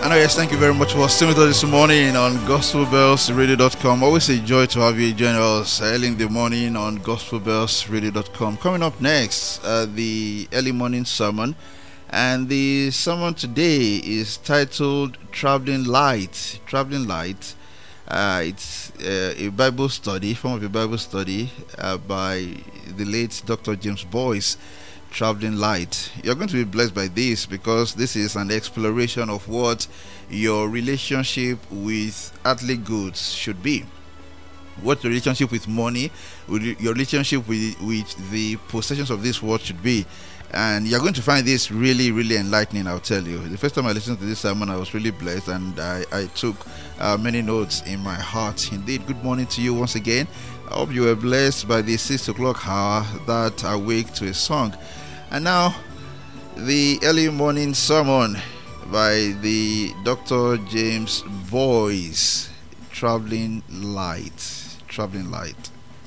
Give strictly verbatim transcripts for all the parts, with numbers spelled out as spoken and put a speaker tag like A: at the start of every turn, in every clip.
A: And oh yes, thank you very much for staying with us this morning on gospel bells radio dot com. Always a joy to have you join us early in the morning on gospel bells radio dot com. Coming up next, uh, the early morning sermon. And the sermon today is titled Traveling Light. Traveling Light. Uh, it's uh, a Bible study, form of a Bible study uh, by the late Doctor James Boyce. Traveling Light. You're going to be blessed by this because this is an exploration of what your relationship with earthly goods should be. What your relationship with money, with your relationship with, with the possessions of this world should be. And you're going to find this really, really enlightening, I'll tell you. The first time I listened to this sermon, I was really blessed, and I, I took uh, many notes in my heart. Indeed, good morning to you once again. I hope you were blessed by the six o'clock hour that awake to a song. And now, the early morning sermon by the Doctor James Boyce, Traveling Light. Traveling Light.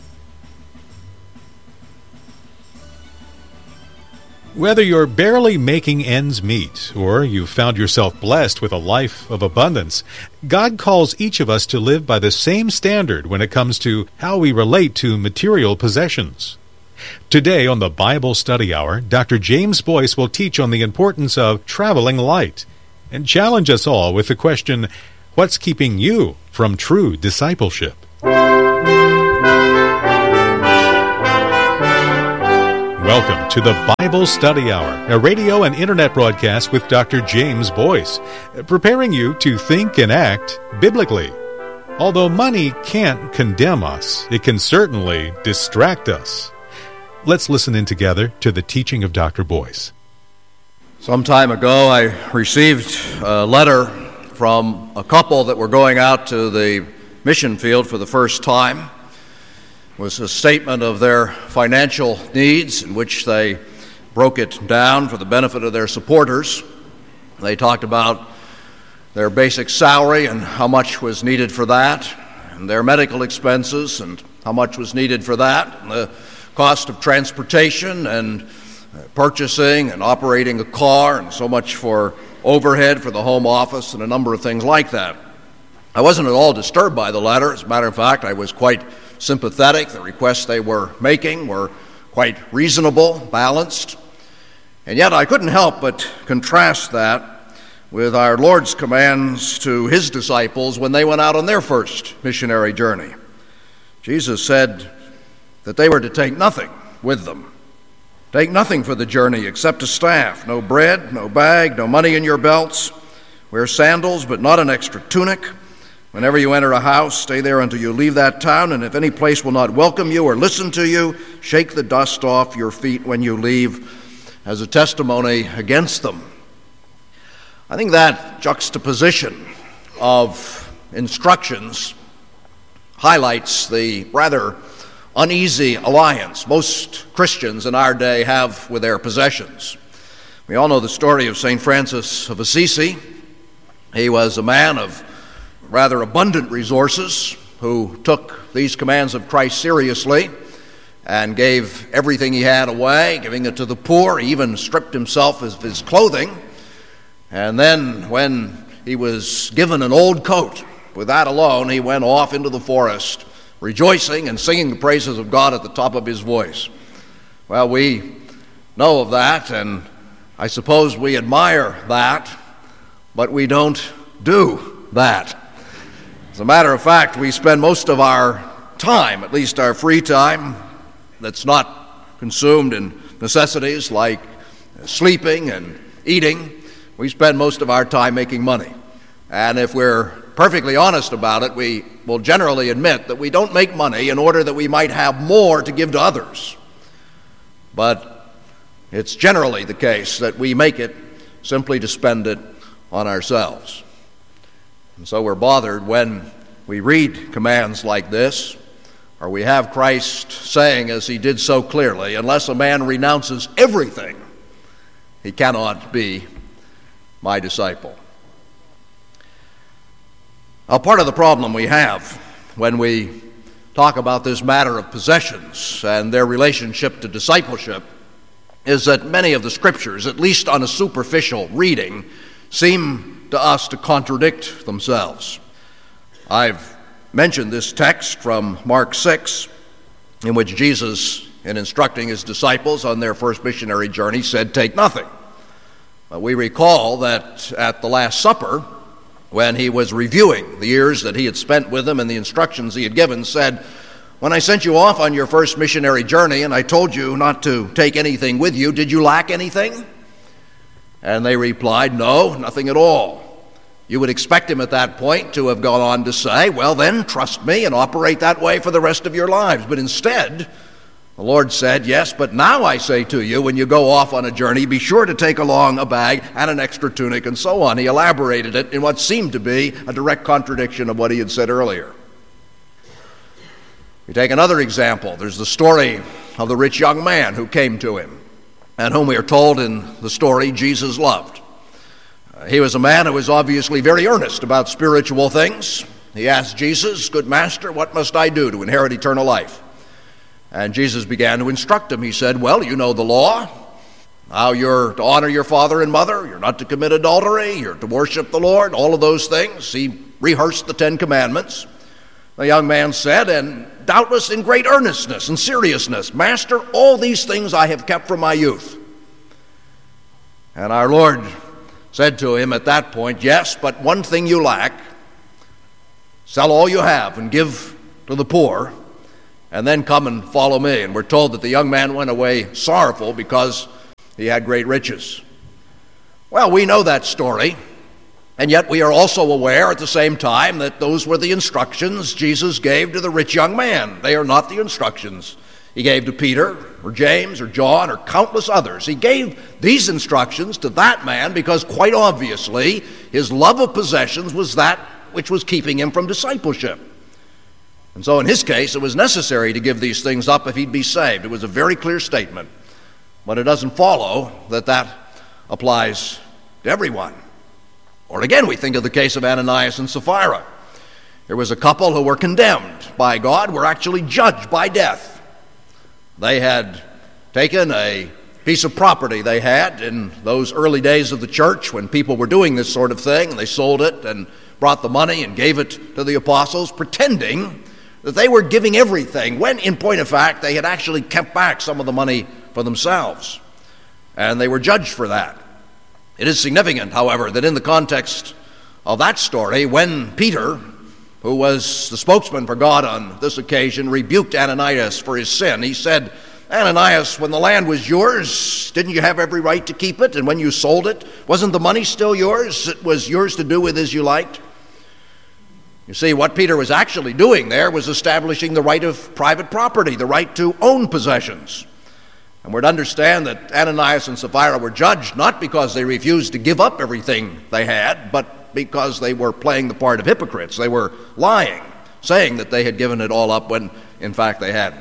B: Whether you're barely making ends meet or you've found yourself blessed with a life of abundance, God calls each of us to live by the same standard when it comes to how we relate to material possessions. Today on the Bible Study Hour, Doctor James Boyce will teach on the importance of traveling light and challenge us all with the question, what's keeping you from true discipleship? Welcome to the Bible Study Hour, a radio and internet broadcast with Doctor James Boyce, preparing you to think and act biblically. Although money can't condemn us, it can certainly distract us. Let's listen in together to the teaching of Doctor Boyce.
C: Some time ago, I received a letter from a couple that were going out to the mission field for the first time. It was a statement of their financial needs in which they broke it down for the benefit of their supporters. They talked about their basic salary and how much was needed for that, and their medical expenses and how much was needed for that, and the cost of transportation and purchasing and operating a car, and so much for overhead for the home office and a number of things like that. I wasn't at all disturbed by the letter. As a matter of fact, I was quite sympathetic. The requests they were making were quite reasonable, balanced. And yet I couldn't help but contrast that with our Lord's commands to his disciples when they went out on their first missionary journey. Jesus said that they were to take nothing with them. Take nothing for the journey except a staff, no bread, no bag, no money in your belts. Wear sandals, but not an extra tunic. Whenever you enter a house, stay there until you leave that town, and if any place will not welcome you or listen to you, shake the dust off your feet when you leave as a testimony against them. I think that juxtaposition of instructions highlights the rather uneasy alliance most Christians in our day have with their possessions. We all know the story of Saint Francis of Assisi. He was a man of rather abundant resources who took these commands of Christ seriously and gave everything he had away, giving it to the poor. He even stripped himself of his clothing. And then when he was given an old coat, with that alone, he went off into the forest, rejoicing and singing the praises of God at the top of his voice. Well, we know of that, and I suppose we admire that, but we don't do that. As a matter of fact, we spend most of our time, at least our free time, that's not consumed in necessities like sleeping and eating. We spend most of our time making money. And if we're perfectly honest about it, we will generally admit that we don't make money in order that we might have more to give to others. But it's generally the case that we make it simply to spend it on ourselves. And so we're bothered when we read commands like this, or we have Christ saying, as he did so clearly, unless a man renounces everything, he cannot be my disciple. Now, part of the problem we have when we talk about this matter of possessions and their relationship to discipleship is that many of the scriptures, at least on a superficial reading, seem to us to contradict themselves. I've mentioned this text from Mark six, in which Jesus, in instructing his disciples on their first missionary journey, said, "Take nothing." Uh, we recall that at the Last Supper, when he was reviewing the years that he had spent with them and the instructions he had given, said, "When I sent you off on your first missionary journey and I told you not to take anything with you, did you lack anything?" And they replied, "No, nothing at all." You would expect him at that point to have gone on to say, "Well then, trust me and operate that way for the rest of your lives." But instead, the Lord said, "Yes, but now I say to you, when you go off on a journey, be sure to take along a bag and an extra tunic," and so on. He elaborated it in what seemed to be a direct contradiction of what he had said earlier. We take another example. There's the story of the rich young man who came to him, and whom we are told in the story Jesus loved. Uh, he was a man who was obviously very earnest about spiritual things. He asked Jesus, "Good master, what must I do to inherit eternal life?" And Jesus began to instruct him. He said, "Well, you know the law. How you're to honor your father and mother, you're not to commit adultery, you're to worship the Lord, all of those things." He rehearsed the Ten Commandments. The young man said, and doubtless in great earnestness and seriousness, "Master, all these things I have kept from my youth." And our Lord said to him at that point, "Yes, but one thing you lack. Sell all you have and give to the poor, and then come and follow me." And we're told that the young man went away sorrowful because he had great riches. Well, we know that story, and yet we are also aware at the same time that those were the instructions Jesus gave to the rich young man. They are not the instructions he gave to Peter or James or John or countless others. He gave these instructions to that man because quite obviously his love of possessions was that which was keeping him from discipleship. And so in his case, it was necessary to give these things up if he'd be saved. It was a very clear statement. But it doesn't follow that that applies to everyone. Or again, we think of the case of Ananias and Sapphira. There was a couple who were condemned by God, were actually judged by death. They had taken a piece of property they had in those early days of the church when people were doing this sort of thing, and they sold it and brought the money and gave it to the apostles, pretending that they were giving everything, when in point of fact they had actually kept back some of the money for themselves. And they were judged for that. It is significant, however, that in the context of that story, when Peter, who was the spokesman for God on this occasion, rebuked Ananias for his sin, he said, "Ananias, when the land was yours, didn't you have every right to keep it? And when you sold it, wasn't the money still yours? It was yours to do with as you liked?" You see, what Peter was actually doing there was establishing the right of private property, the right to own possessions. And we're to understand that Ananias and Sapphira were judged not because they refused to give up everything they had, but because they were playing the part of hypocrites. They were lying, saying that they had given it all up when in fact they hadn't.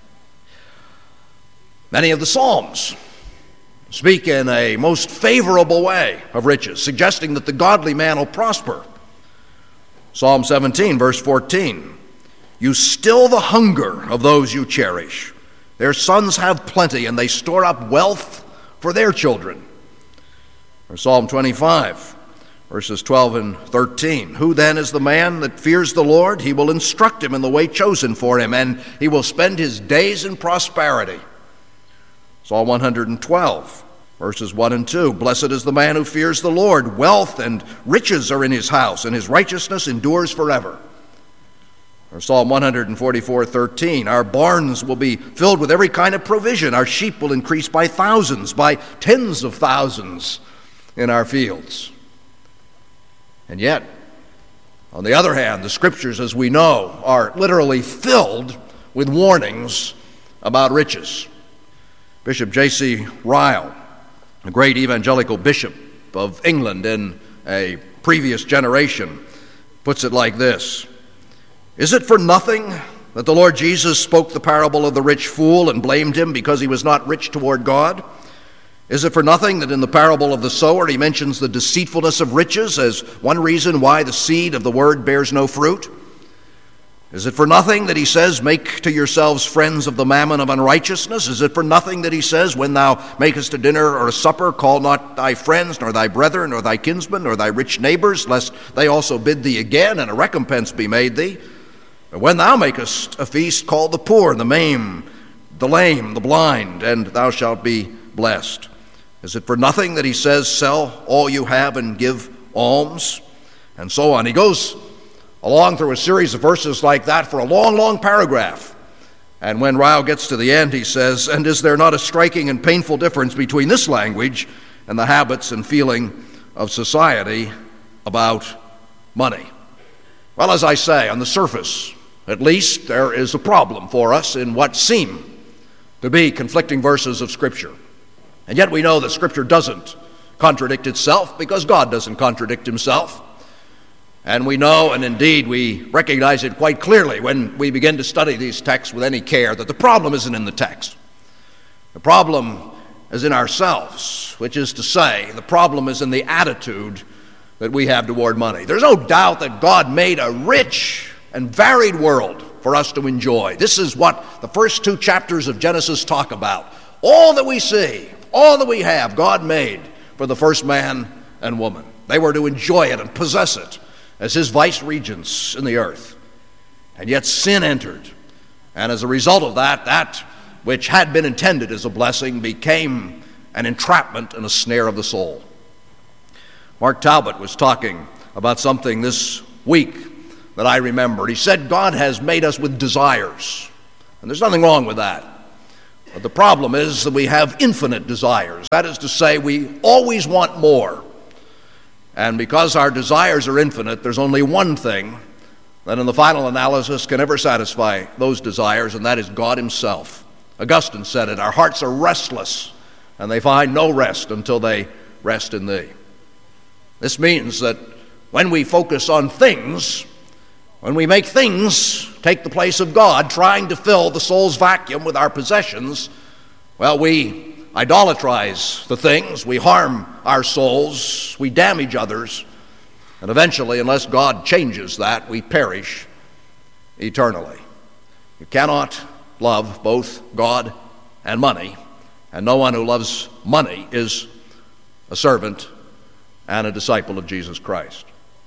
C: Many of the Psalms speak in a most favorable way of riches, suggesting that the godly man will prosper. Psalm seventeen, verse fourteen, "You still the hunger of those you cherish. Their sons have plenty, and they store up wealth for their children." Or Psalm twenty-five, verses twelve and thirteen, "Who then is the man that fears the Lord? He will instruct him in the way chosen for him, and he will spend his days in prosperity." Psalm one hundred twelve, verses one and two, "Blessed is the man who fears the Lord. Wealth and riches are in his house, and his righteousness endures forever." Or Psalm one forty-four, thirteen, "Our barns will be filled with every kind of provision. Our sheep will increase by thousands, by tens of thousands in our fields." And yet, on the other hand, the Scriptures, as we know, are literally filled with warnings about riches. Bishop J C Ryle, a great evangelical bishop of England in a previous generation, puts it like this: "Is it for nothing that the Lord Jesus spoke the parable of the rich fool and blamed him because he was not rich toward God? Is it for nothing that in the parable of the sower he mentions the deceitfulness of riches as one reason why the seed of the word bears no fruit? Is it for nothing that he says, make to yourselves friends of the mammon of unrighteousness? Is it for nothing that he says, when thou makest a dinner or a supper, call not thy friends, nor thy brethren, nor thy kinsmen, nor thy rich neighbors, lest they also bid thee again, and a recompense be made thee? But when thou makest a feast, call the poor, and the maimed, the lame, the blind, and thou shalt be blessed. Is it for nothing that he says, sell all you have and give alms? And so on. He goes along through a series of verses like that for a long, long paragraph. And when Ryle gets to the end, he says, and is there not a striking and painful difference between this language and the habits and feeling of society about money? Well, as I say, on the surface, at least, there is a problem for us in what seem to be conflicting verses of Scripture. And yet we know that Scripture doesn't contradict itself because God doesn't contradict himself. And we know, and indeed we recognize it quite clearly when we begin to study these texts with any care, that the problem isn't in the text. The problem is in ourselves, which is to say, the problem is in the attitude that we have toward money. There's no doubt that God made a rich and varied world for us to enjoy. This is what the first two chapters of Genesis talk about. All that we see, all that we have, God made for the first man and woman. They were to enjoy it and possess it as his vice regents in the earth. And yet sin entered. And as a result of that, that which had been intended as a blessing became an entrapment and a snare of the soul. Mark Talbot was talking about something this week that I remember. He said God has made us with desires. And there's nothing wrong with that. But the problem is that we have infinite desires. That is to say, we always want more. And because our desires are infinite, there's only one thing that in the final analysis can ever satisfy those desires, and that is God himself. Augustine said it, our hearts are restless, and they find no rest until they rest in thee. This means that when we focus on things, when we make things take the place of God, trying to fill the soul's vacuum with our possessions, well, we idolatrize the things, we harm our souls, we damage others, and eventually, unless God changes that, we perish eternally. You cannot love both God and money, and no one who loves money is a servant and a disciple of Jesus Christ.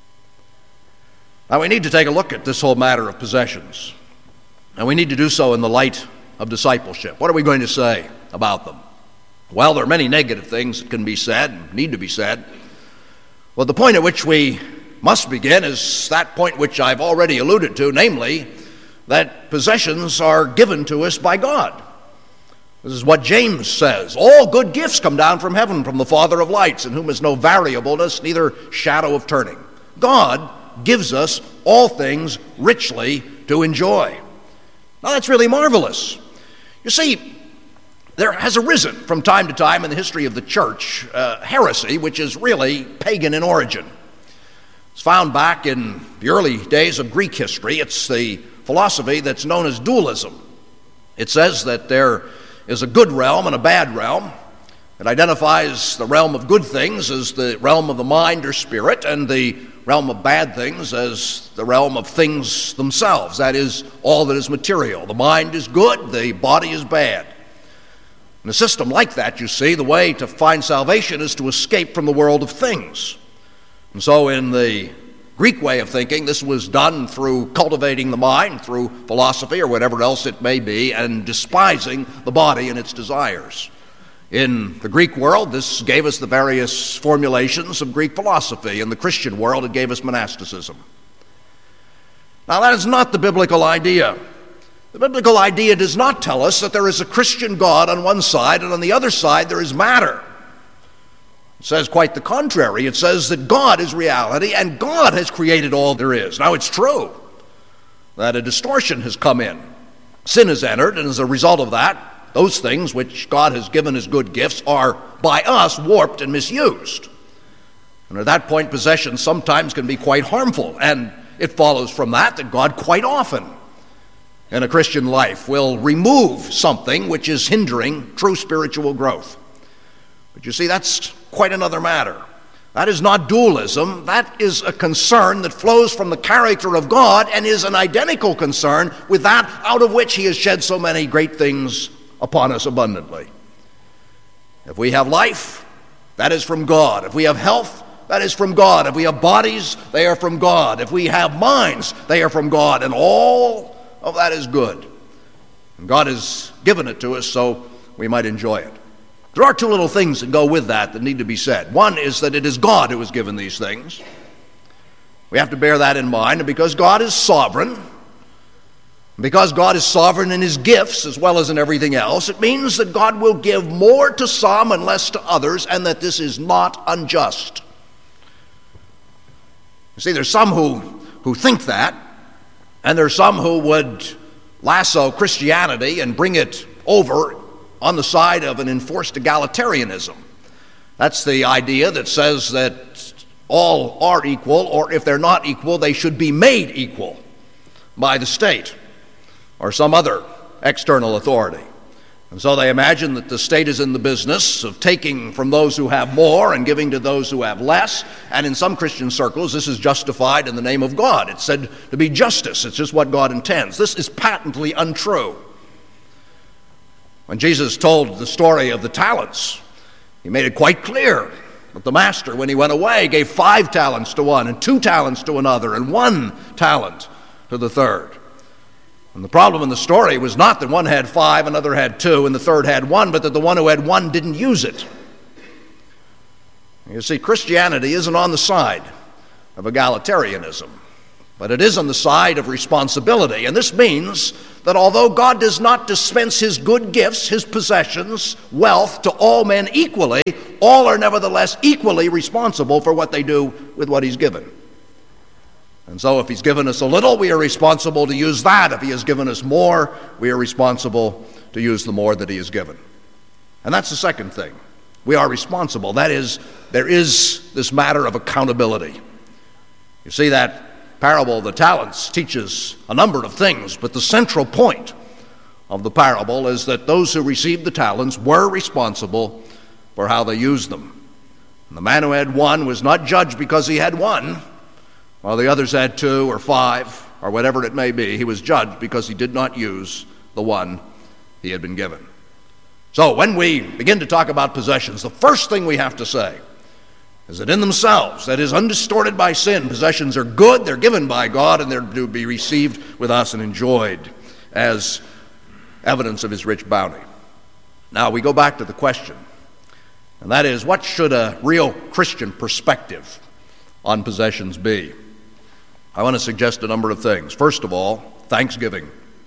C: Now, we need to take a look at this whole matter of possessions, and we need to do so in the light of discipleship. What are we going to say about them? Well, there are many negative things that can be said and need to be said. Well, the point at which we must begin is that point which I've already alluded to, namely, that possessions are given to us by God. This is what James says. All good gifts come down from heaven, from the Father of lights, in whom is no variableness, neither shadow of turning. God gives us all things richly to enjoy. Now, that's really marvelous. You see, there has arisen from time to time in the history of the church uh, heresy, which is really pagan in origin. It's found back in the early days of Greek history. It's the philosophy that's known as dualism. It says that there is a good realm and a bad realm. It identifies the realm of good things as the realm of the mind or spirit, and the realm of bad things as the realm of things themselves. That is, all that is material. The mind is good, the body is bad. In a system like that, you see, the way to find salvation is to escape from the world of things. And so in the Greek way of thinking, this was done through cultivating the mind, through philosophy or whatever else it may be, and despising the body and its desires. In the Greek world, this gave us the various formulations of Greek philosophy. In the Christian world, it gave us monasticism. Now, that is not the biblical idea. The biblical idea does not tell us that there is a Christian God on one side and on the other side there is matter. It says quite the contrary. It says that God is reality and God has created all there is. Now, it's true that a distortion has come in. Sin has entered, and as a result of that, those things which God has given as good gifts are by us warped and misused. And at that point, possession sometimes can be quite harmful, and it follows from that that God quite often in a Christian life will remove something which is hindering true spiritual growth. But you see, that's quite another matter. That is not dualism. That is a concern that flows from the character of God and is an identical concern with that out of which he has shed so many great things upon us abundantly. If we have life, that is from God. If we have health, that is from God. If we have bodies, they are from God. If we have minds, they are from God. And all of that is good. And God has given it to us so we might enjoy it. There are two little things that go with that that need to be said. One is that it is God who has given these things. We have to bear that in mind. And because God is sovereign, because God is sovereign in his gifts as well as in everything else, it means that God will give more to some and less to others, and that this is not unjust. You see, there's some who, who think that, and there's some who would lasso Christianity and bring it over on the side of an enforced egalitarianism. That's the idea that says that all are equal, or if they're not equal, they should be made equal by the state or some other external authority. And so they imagine that the state is in the business of taking from those who have more and giving to those who have less. And in some Christian circles, this is justified in the name of God. It's said to be justice. It's just what God intends. This is patently untrue. When Jesus told the story of the talents, he made it quite clear that the master, when he went away, gave five talents to one and two talents to another and one talent to the third. And the problem in the story was not that one had five, another had two, and the third had one, but that the one who had one didn't use it. You see, Christianity isn't on the side of egalitarianism, but it is on the side of responsibility. And this means that although God does not dispense his good gifts, his possessions, wealth to all men equally, all are nevertheless equally responsible for what they do with what he's given. And so if he's given us a little, we are responsible to use that. If he has given us more, we are responsible to use the more that he has given. And that's the second thing. We are responsible. That is, there is this matter of accountability. You see, that parable of the talents teaches a number of things, but the central point of the parable is that those who received the talents were responsible for how they used them. And the man who had one was not judged because he had one, while the others had two or five or whatever it may be. He was judged because he did not use the one he had been given. So when we begin to talk about possessions, the first thing we have to say is that in themselves, that is undistorted by sin, possessions are good, they're given by God, and they're to be received with us and enjoyed as evidence of his rich bounty. Now we go back to the question, and that is, what should a real Christian perspective on possessions be? I want to suggest a number of things. First of all, thanksgiving.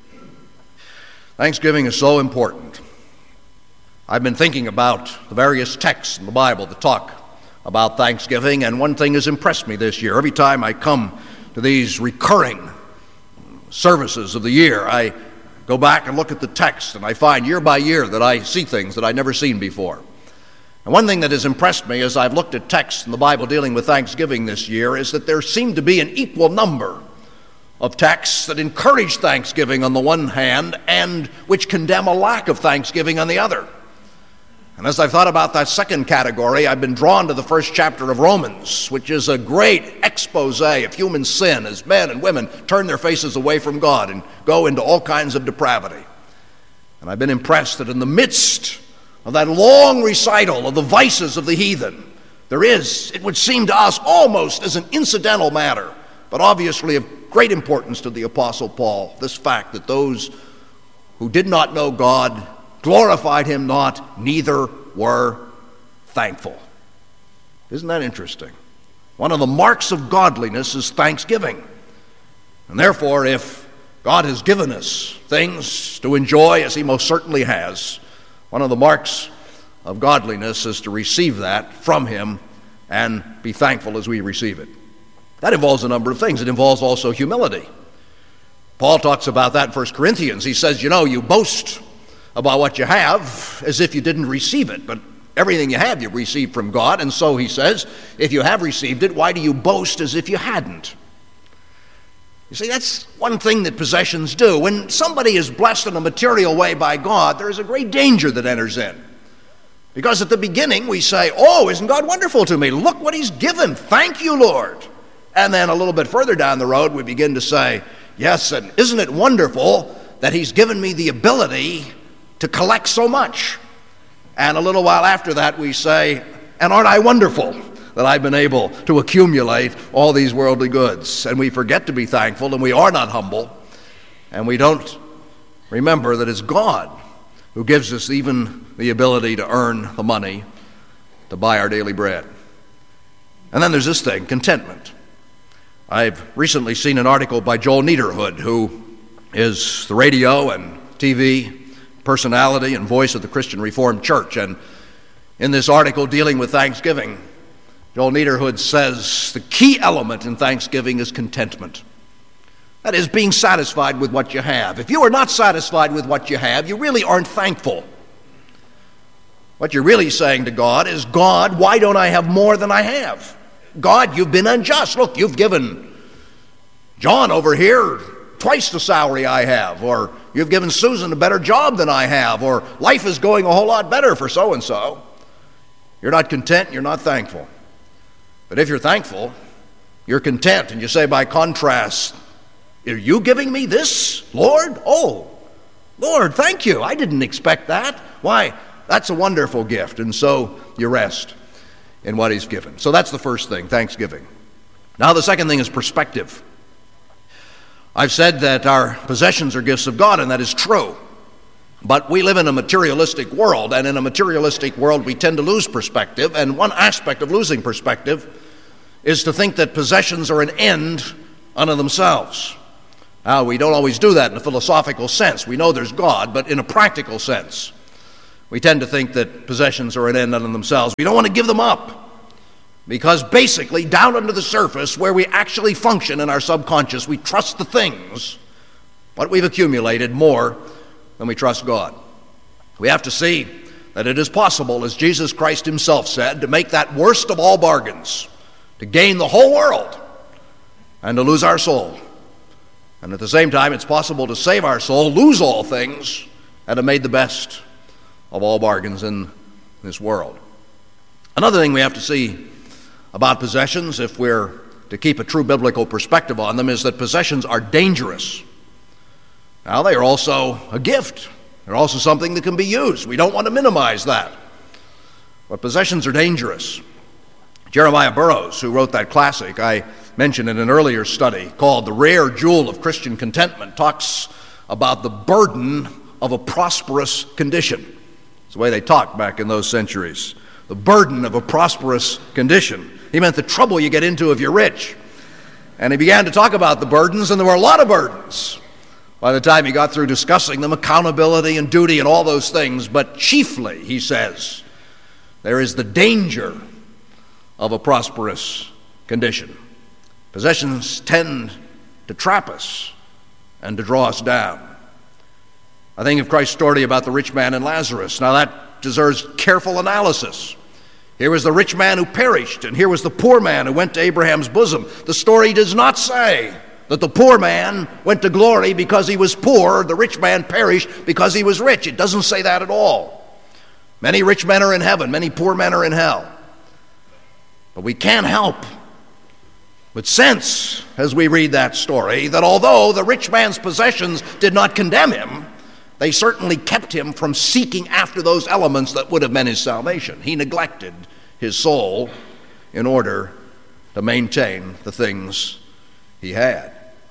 C: Thanksgiving is so important. I've been thinking about the various texts in the Bible that talk about Thanksgiving, and one thing has impressed me this year. Every time I come to these recurring services of the year, I go back and look at the text, and I find year by year that I see things that I'd never seen before. And one thing that has impressed me as I've looked at texts in the Bible dealing with Thanksgiving this year is that there seemed to be an equal number of texts that encourage Thanksgiving on the one hand and which condemn a lack of Thanksgiving on the other. And as I've thought about that second category, I've been drawn to the first chapter of Romans, which is a great expose of human sin as men and women turn their faces away from God and go into all kinds of depravity. And I've been impressed that in the midst of that long recital of the vices of the heathen, there is, it would seem to us, almost as an incidental matter, but obviously of great importance to the Apostle Paul, this fact that those who did not know God glorified him not, neither were thankful. Isn't that interesting? One of the marks of godliness is thanksgiving. And therefore, if God has given us things to enjoy, as he most certainly has, one of the marks of godliness is to receive that from him and be thankful as we receive it. That involves a number of things. It involves also humility. Paul talks about that in First Corinthians. He says, you know, you boast about what you have as if you didn't receive it, but everything you have you received from God. And so he says, if you have received it, why do you boast as if you hadn't? You see, that's one thing that possessions do. When somebody is blessed in a material way by God, there is a great danger that enters in. Because at the beginning we say, oh, isn't God wonderful to me? Look what he's given. Thank you, Lord. And then a little bit further down the road we begin to say, yes, and isn't it wonderful that he's given me the ability to collect so much? And a little while after that we say, and aren't I wonderful that I've been able to accumulate all these worldly goods? And we forget to be thankful, and we are not humble, and we don't remember that it's God who gives us even the ability to earn the money to buy our daily bread. And then there's this thing, contentment. I've recently seen an article by Joel Niederhood, who is the radio and T V personality and voice of the Christian Reformed Church. And in this article dealing with Thanksgiving, Joel Niederhood says the key element in Thanksgiving is contentment. That is, being satisfied with what you have. If you are not satisfied with what you have, you really aren't thankful. What you're really saying to God is, God, why don't I have more than I have? God, you've been unjust. Look, you've given John over here twice the salary I have, or you've given Susan a better job than I have, or life is going a whole lot better for so-and-so. You're not content, you're not thankful. But if you're thankful, you're content, and you say by contrast, are you giving me this, Lord? Oh, Lord, thank you. I didn't expect that. Why? That's a wonderful gift. And so you rest in what he's given. So that's the first thing, thanksgiving. Now the second thing is perspective. I've said that our possessions are gifts of God, and that is true. But we live in a materialistic world, and in a materialistic world we tend to lose perspective. And one aspect of losing perspective is to think that possessions are an end unto themselves. Now, we don't always do that in a philosophical sense. We know there's God, but in a practical sense, we tend to think that possessions are an end unto themselves. We don't want to give them up, because basically, down under the surface, where we actually function in our subconscious, we trust the things, what we've accumulated, more than we trust God. We have to see that it is possible, as Jesus Christ himself said, to make that worst of all bargains, to gain the whole world and to lose our soul. And at the same time, it's possible to save our soul, lose all things, and have made the best of all bargains in this world. Another thing we have to see about possessions, if we're to keep a true biblical perspective on them, is that possessions are dangerous. Now, they are also a gift. They're also something that can be used. We don't want to minimize that. But possessions are dangerous. Jeremiah Burroughs, who wrote that classic I mentioned in an earlier study called The Rare Jewel of Christian Contentment, talks about the burden of a prosperous condition. It's the way they talked back in those centuries. The burden of a prosperous condition. He meant the trouble you get into if you're rich. And he began to talk about the burdens, and there were a lot of burdens. By the time he got through discussing them, accountability and duty and all those things, but chiefly, he says, there is the danger of a prosperous condition. Possessions tend to trap us and to draw us down. I think of Christ's story about the rich man and Lazarus. Now that deserves careful analysis. Here was the rich man who perished, and here was the poor man who went to Abraham's bosom. The story does not say that the poor man went to glory because he was poor, the rich man perished because he was rich. It doesn't say that at all. Many rich men are in heaven, many poor men are in hell. But we can't help but sense, as we read that story, that although the rich man's possessions did not condemn him, they certainly kept him from seeking after those elements that would have meant his salvation. He neglected his soul in order to maintain the things he had.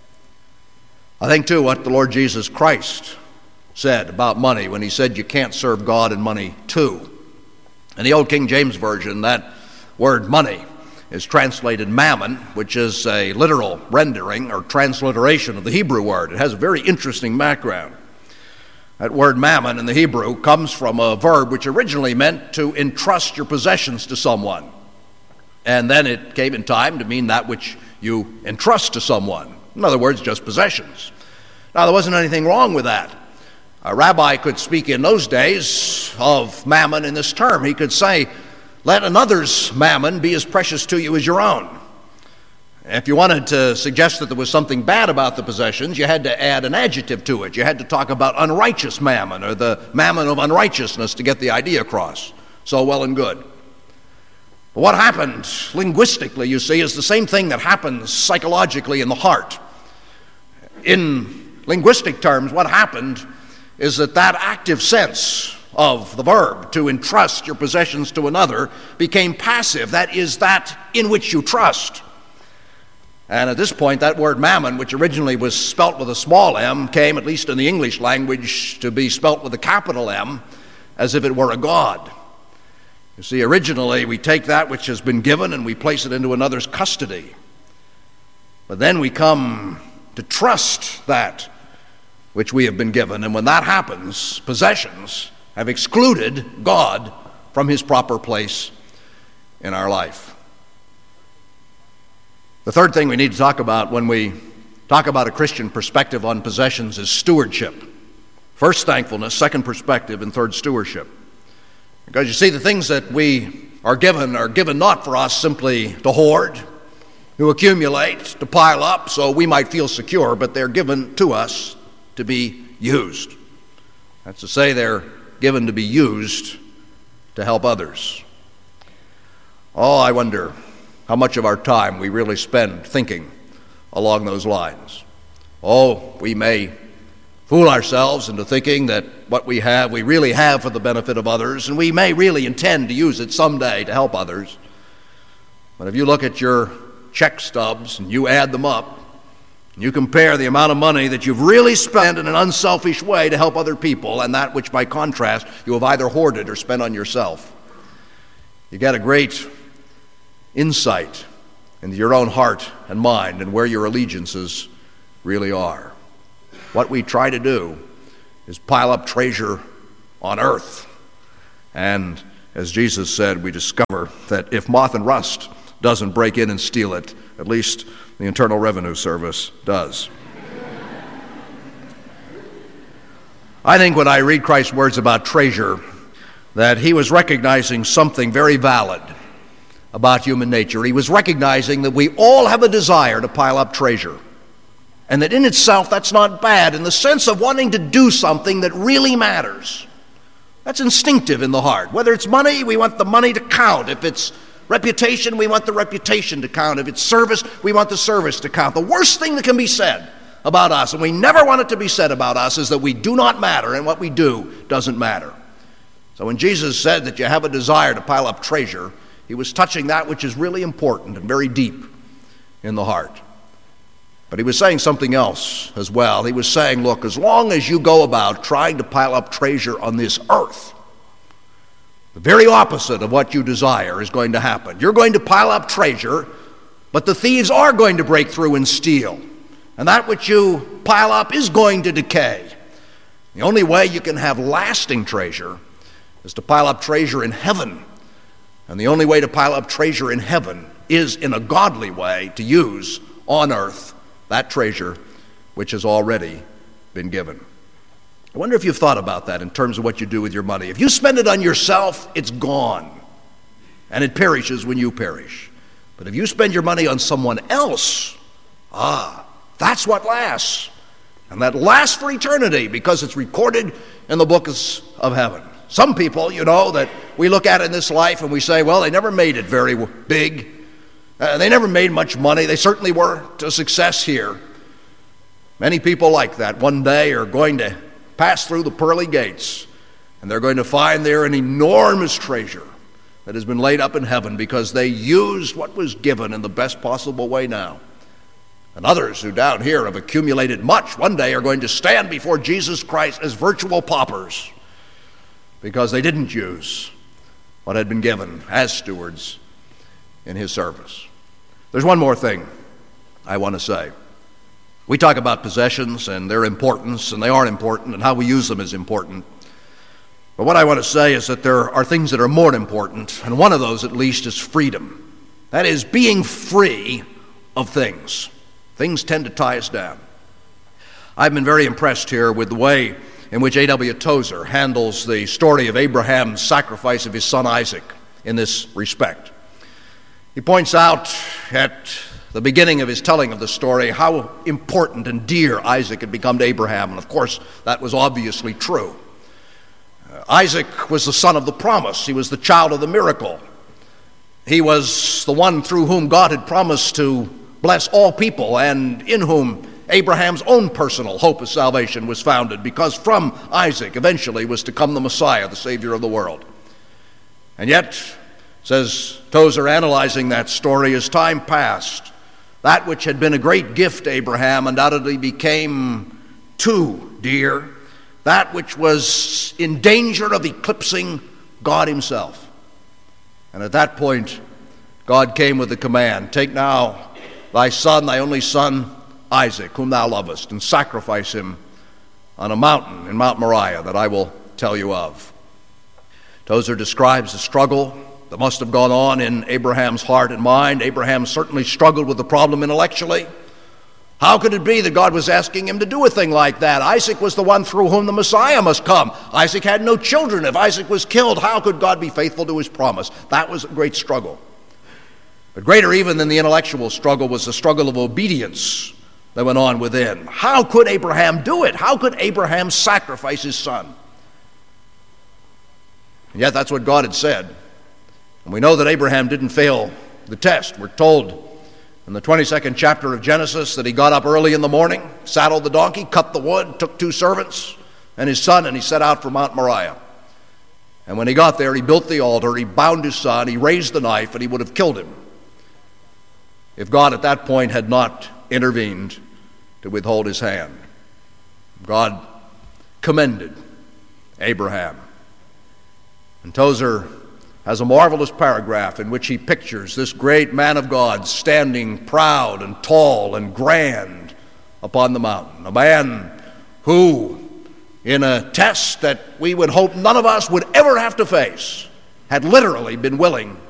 C: I think, too, what the Lord Jesus Christ said about money when he said you can't serve God and money too. In the old King James Version, that word money is translated mammon, which is a literal rendering or transliteration of the Hebrew word. It has a very interesting background. That word mammon in the Hebrew comes from a verb which originally meant to entrust your possessions to someone. And then it came in time to mean that which you entrust to someone. In other words, just possessions. Now, there wasn't anything wrong with that. A rabbi could speak in those days of mammon in this term. He could say, let another's mammon be as precious to you as your own. If you wanted to suggest that there was something bad about the possessions, you had to add an adjective to it. You had to talk about unrighteous mammon, or the mammon of unrighteousness, to get the idea across. So well and good. But what happened linguistically, you see, is the same thing that happens psychologically in the heart. In linguistic terms, what happened is that that active sense of the verb to entrust your possessions to another became passive. That is that in which you trust. And at this point, that word mammon, which originally was spelt with a small m, came, at least in the English language, to be spelt with a capital M, as if it were a god. You see, originally we take that which has been given and we place it into another's custody. But then we come to trust that which we have been given. And when that happens, possessions have excluded God from his proper place in our life. The third thing we need to talk about when we talk about a Christian perspective on possessions is stewardship. First, thankfulness. Second, perspective. And third, stewardship. Because you see, the things that we are given are given not for us simply to hoard, to accumulate, to pile up so we might feel secure, but they're given to us to be used. That's to say, they're given to be used to help others. Oh, I wonder how much of our time we really spend thinking along those lines. Oh, we may fool ourselves into thinking that what we have, we really have for the benefit of others, and we may really intend to use it someday to help others. But if you look at your check stubs and you add them up, and you compare the amount of money that you've really spent in an unselfish way to help other people and that which, by contrast, you have either hoarded or spent on yourself, you get a great insight into your own heart and mind and where your allegiances really are. What we try to do is pile up treasure on earth. And as Jesus said, we discover that if moth and rust doesn't break in and steal it, at least the Internal Revenue Service does. I think when I read Christ's words about treasure, that he was recognizing something very valid about human nature. He was recognizing that we all have a desire to pile up treasure. And that in itself, that's not bad in the sense of wanting to do something that really matters. That's instinctive in the heart. Whether it's money, we want the money to count. If it's reputation, we want the reputation to count. If it's service, we want the service to count. The worst thing that can be said about us, and we never want it to be said about us, is that we do not matter and what we do doesn't matter. So when Jesus said that you have a desire to pile up treasure, he was touching that which is really important and very deep in the heart. But he was saying something else as well. He was saying, look, as long as you go about trying to pile up treasure on this earth, the very opposite of what you desire is going to happen. You're going to pile up treasure, but the thieves are going to break through and steal. And that which you pile up is going to decay. The only way you can have lasting treasure is to pile up treasure in heaven. And the only way to pile up treasure in heaven is in a godly way to use on earth that treasure which has already been given. I wonder if you've thought about that in terms of what you do with your money. If you spend it on yourself, it's gone, and it perishes when you perish. But if you spend your money on someone else, ah, that's what lasts. And that lasts for eternity because it's recorded in the books of heaven. Some people, you know, that we look at in this life and we say, well, they never made it very big. Uh, they never made much money. They certainly weren't a success here. Many people like that one day are going to pass through the pearly gates, and they're going to find there an enormous treasure that has been laid up in heaven because they used what was given in the best possible way now. And others who down here have accumulated much one day are going to stand before Jesus Christ as virtual paupers because they didn't use what had been given as stewards in his service. There's one more thing I want to say. We talk about possessions and their importance, and they are important, and how we use them is important. But what I want to say is that there are things that are more important, and one of those at least is freedom. That is, being free of things. Things tend to tie us down. I've been very impressed here with the way in which A W Tozer handles the story of Abraham's sacrifice of his son Isaac in this respect. He points out at the beginning of his telling of the story how important and dear Isaac had become to Abraham. And of course, that was obviously true. Isaac was the son of the promise. He was the child of the miracle. He was the one through whom God had promised to bless all people, and in whom Abraham's own personal hope of salvation was founded, because from Isaac eventually was to come the Messiah, the Savior of the world. And yet, says Tozer, analyzing that story, as time passed, that which had been a great gift to Abraham undoubtedly became too dear, that which was in danger of eclipsing God himself. And at that point, God came with the command, take now thy son, thy only son, Isaac, whom thou lovest, and sacrifice him on a mountain in Mount Moriah that I will tell you of. Tozer describes the struggle that must have gone on in Abraham's heart and mind. Abraham certainly struggled with the problem intellectually. How could it be that God was asking him to do a thing like that? Isaac was the one through whom the Messiah must come. Isaac had no children. If Isaac was killed, how could God be faithful to his promise? That was a great struggle. But greater even than the intellectual struggle was the struggle of obedience that went on within. How could Abraham do it? How could Abraham sacrifice his son? And yet that's what God had said. And we know that Abraham didn't fail the test. We're told in the twenty-second chapter of Genesis that he got up early in the morning, saddled the donkey, cut the wood, took two servants and his son, and he set out for Mount Moriah. And when he got there, he built the altar, he bound his son, he raised the knife, and he would have killed him if God at that point had not intervened to withhold his hand. God commended Abraham. And Tozer has a marvelous paragraph in which he pictures this great man of God standing proud and tall and grand upon the mountain. A man who, in a test that we would hope none of us would ever have to face, had literally been willing